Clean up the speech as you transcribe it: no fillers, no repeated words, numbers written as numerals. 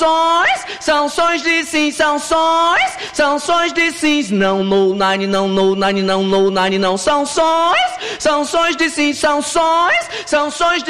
são sons de sim, são sons de sims, não, no, nine, não, no, nine, não, no, nine, não, são sons de sim, são sons de